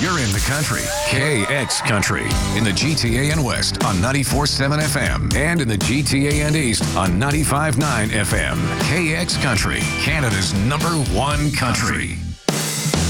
You're in the country. KX Country. In the GTA and West on 94.7 FM. And in the GTA and East on 95.9 FM. KX Country. Canada's #1 country.